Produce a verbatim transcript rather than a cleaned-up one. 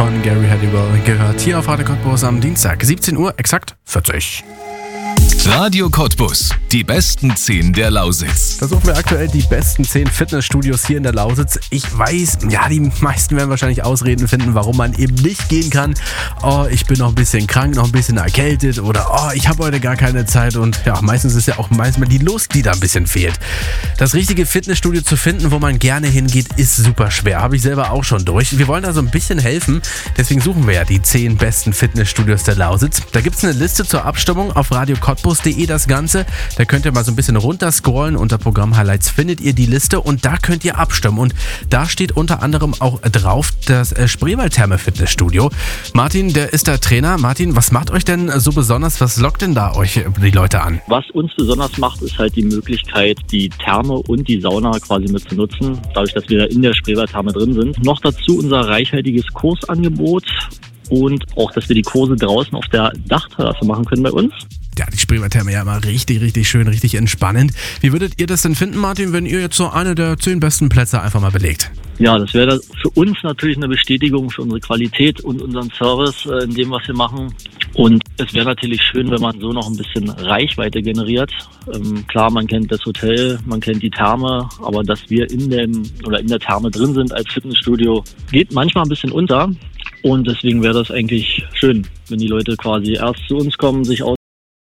von Gary Halliwell gehört hier auf Radio Cottbus am Dienstag, siebzehn Uhr, exakt vierzig. Radio Cottbus, die besten zehn der Lausitz. Da suchen wir aktuell die besten zehn Fitnessstudios hier in der Lausitz. Ich weiß, ja, die meisten werden wahrscheinlich Ausreden finden, warum man eben nicht gehen kann. Oh, ich bin noch ein bisschen krank, noch ein bisschen erkältet oder oh, ich habe heute gar keine Zeit und ja, meistens ist ja auch manchmal die Lust, die da ein bisschen fehlt. Das richtige Fitnessstudio zu finden, wo man gerne hingeht, ist super schwer. Habe ich selber auch schon durch. Wir wollen da so ein bisschen helfen, deswegen suchen wir ja die zehn besten Fitnessstudios der Lausitz. Da gibt es eine Liste zur Abstimmung auf radio cottbus punkt de das Ganze. Da könnt ihr mal so ein bisschen runterscrollen. Unter Programm-Highlights findet ihr die Liste und da könnt ihr abstimmen. Und da steht unter anderem auch drauf das Spreewald-Therme Fitnessstudio. Martin, der ist der Trainer. Martin, was macht euch denn so besonders? Was lockt denn da euch die Leute an? Was uns besonders macht, ist halt die Möglichkeit, die Therme und die Sauna quasi mit zu nutzen, dadurch, dass wir in der Spreewald-Therme drin sind. Noch dazu unser reichhaltiges Kursangebot und auch, dass wir die Kurse draußen auf der Dachterrasse machen können bei uns. Ja, die Spreewald-Therme ja immer richtig, richtig schön, richtig entspannend. Wie würdet ihr das denn finden, Martin, wenn ihr jetzt so eine der zehn besten Plätze einfach mal belegt? Ja, das wäre für uns natürlich eine Bestätigung für unsere Qualität und unseren Service äh, in dem, was wir machen. Und es wäre natürlich schön, wenn man so noch ein bisschen Reichweite generiert. Ähm, klar, man kennt das Hotel, man kennt die Therme, aber dass wir in dem oder in der Therme drin sind als Fitnessstudio, geht manchmal ein bisschen unter. Und deswegen wäre das eigentlich schön, wenn die Leute quasi erst zu uns kommen, sich aus